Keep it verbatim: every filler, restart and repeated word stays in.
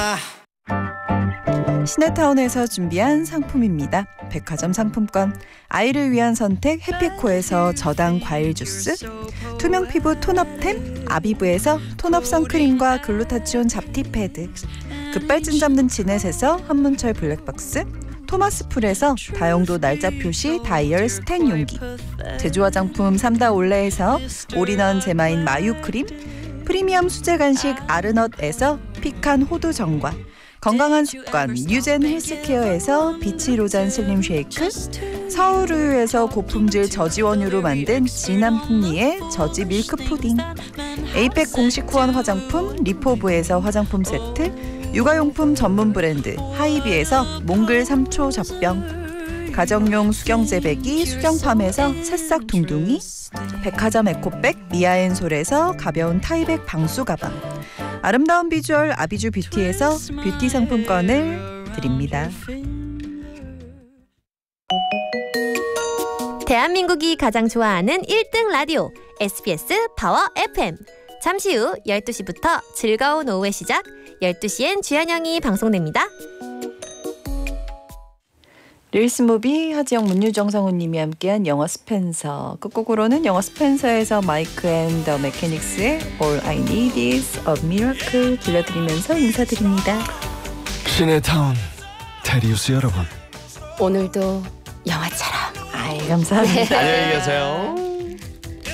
시네타운에서 준비한 상품입니다. 백화점 상품권, 아이를 위한 선택 해피코에서 저당 과일 주스, 투명 피부 톤업템 아비브에서 톤업 선크림과 글루타치온 잡티 패드, 급발진 잡는 지넷에서 한문철 블랙박스, 토마스풀에서 다용도 날짜 표시 다이얼 스텐 용기, 제주 화장품 삼다 올레에서 올인원 제마인 마유 크림, 프리미엄 수제 간식 아르넛에서 피칸 호두 정과, 건강한 습관 유젠 헬스케어에서 비치로잔 슬림 쉐이크, 서울우유에서 고품질 저지원유로 만든 진한 풍미의 저지 밀크 푸딩, 에이펙 공식 후원 화장품 리포브에서 화장품 세트, 육아용품 전문 브랜드 하이비에서 몽글 삼초 젖병, 가정용 수경재배기 수경팜에서 새싹 둥둥이, 백화점 에코백 미아앤솔에서 가벼운 타이백 방수 가방, 아름다운 비주얼 아비주 뷰티에서 뷰티 상품권을 드립니다. 대한민국이 가장 좋아하는 일 등 라디오 에스비에스 파워 에프엠. 잠시 후 열두 시부터 즐거운 오후의 시작 열두 시엔 주현영이 방송됩니다. 릴스무비 하지영 문유정 성우님이 함께한 영화 스펜서, 끝곡으로는 영화 스펜서에서 마이크 앤 더 메케닉스의 All I Need Is a Miracle 들려드리면서 인사드립니다. 시네타운 테리우스 여러분, 오늘도 영화처럼. 아이 감사합니다. 안녕히 계세요.